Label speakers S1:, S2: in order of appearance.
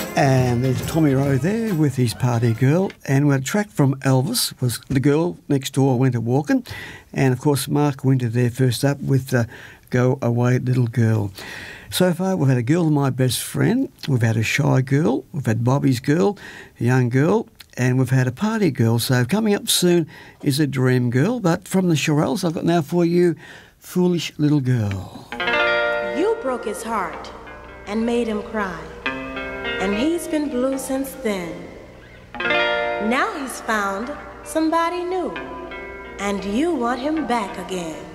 S1: And there's Tommy Rowe there with his Party Girl. And we had a track from Elvis, was The Girl Next Door Went a Walkin'. And, of course, Mark Winter there first up with Go Away Little Girl. So far, we've had a girl, my best friend. We've had a shy girl. We've had Bobby's girl, a young girl. And we've had a party girl. So coming up soon is a dream girl. But from the Shirelles, I've got now for you, Foolish Little Girl.
S2: You broke his heart and made him cry. And he's been blue since then. Now he's found somebody new, and you want him back again.